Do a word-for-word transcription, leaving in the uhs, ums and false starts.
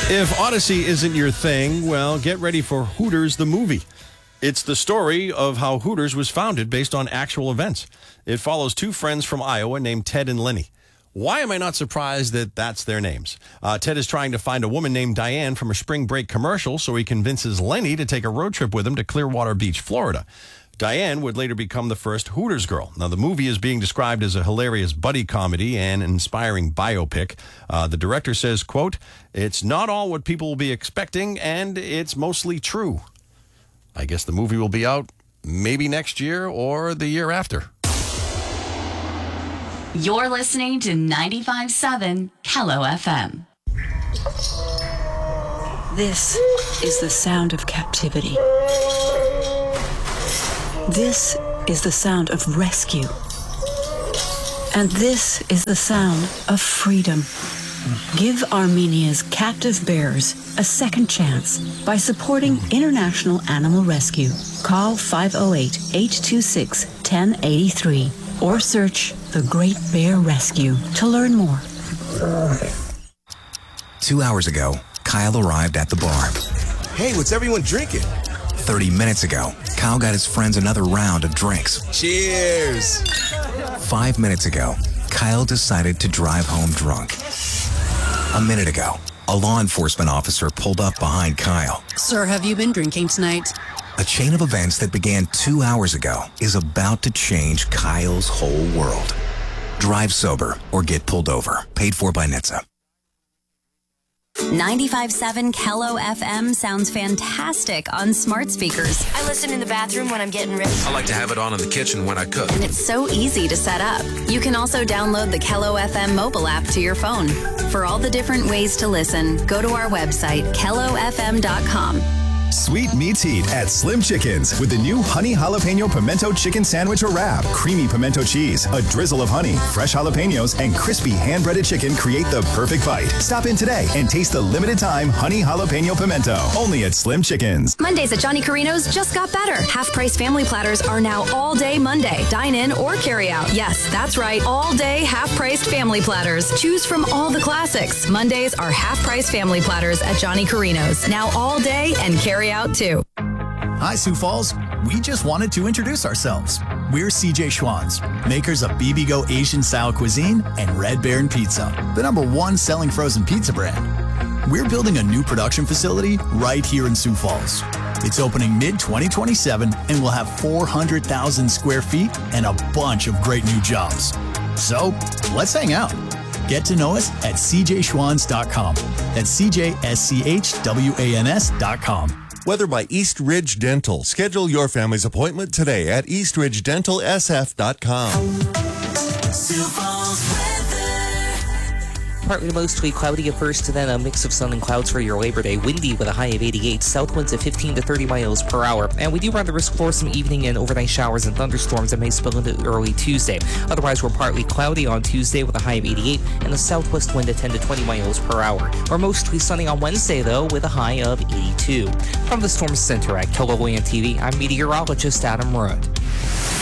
If Odyssey isn't your thing, well, get ready for Hooters the movie. It's the story of how Hooters was founded based on actual events. It follows two friends from Iowa named Ted and Lenny. Why am I not surprised that that's their names? Uh, Ted is trying to find a woman named Diane from a spring break commercial, so he convinces Lenny to take a road trip with him to Clearwater Beach, Florida. Diane would later become the first Hooters girl. Now, the movie is being described as a hilarious buddy comedy and an inspiring biopic. Uh, the director says, quote, "It's not all what people will be expecting, and it's mostly true." I guess the movie will be out maybe next year or the year after. You're listening to ninety-five point seven Kello F M. This is the sound of captivity. This is the sound of rescue. And this is the sound of freedom. Give Armenia's captive bears a second chance by supporting International Animal Rescue. Call five oh eight, eight two six, one oh eight three or search The Great Bear Rescue to learn more. Two hours ago, Kyle arrived at the bar. Hey, what's everyone drinking? thirty minutes ago, Kyle got his friends another round of drinks. Cheers! Five minutes ago, Kyle decided to drive home drunk. A minute ago, a law enforcement officer pulled up behind Kyle. Sir, have you been drinking tonight? A chain of events that began two hours ago is about to change Kyle's whole world. Drive sober or get pulled over. Paid for by N H T S A. ninety-five point seven Kello F M sounds fantastic on smart speakers. I listen in the bathroom when I'm getting ready. I like to have it on in the kitchen when I cook. And it's so easy to set up. You can also download the Kello F M mobile app to your phone. For all the different ways to listen, go to our website, kello f m dot com. Sweet meets heat at Slim Chickens with the new Honey Jalapeno Pimento Chicken Sandwich or Wrap. Creamy pimento cheese, a drizzle of honey, fresh jalapenos, and crispy hand-breaded chicken create the perfect bite. Stop in today and taste the limited-time Honey Jalapeno Pimento. Only at Slim Chickens. Mondays at Johnny Carino's just got better. Half-price family platters are now all-day Monday. Dine in or carry out. Yes, that's right. All-day half-priced family platters. Choose from all the classics. Mondays are half-price family platters at Johnny Carino's. Now all day and carry out too. Hi, Sioux Falls. We just wanted to introduce ourselves. We're C J Schwann's, makers of B B Go Asian-style cuisine and Red Baron Pizza, the number one selling frozen pizza brand. We're building a new production facility right here in Sioux Falls. It's opening mid twenty twenty-seven and will have four hundred thousand square feet and a bunch of great new jobs. So, let's hang out. Get to know us at c j schwans dot com. That's C J S C H W A N S dot com. Weather by East Ridge Dental. Schedule your family's appointment today at east ridge dental s f dot com. Partly mostly cloudy at first, then a mix of sun and clouds for your Labor Day. Windy with a high of eighty-eight, south winds at fifteen to thirty miles per hour. And we do run the risk for some evening and overnight showers and thunderstorms that may spill into early Tuesday. Otherwise, we're partly cloudy on Tuesday with a high of eighty-eight and a southwest wind at ten to twenty miles per hour. We're mostly sunny on Wednesday, though, with a high of eighty-two. From the Storm Center at Kello T V, I'm meteorologist Adam Rudd.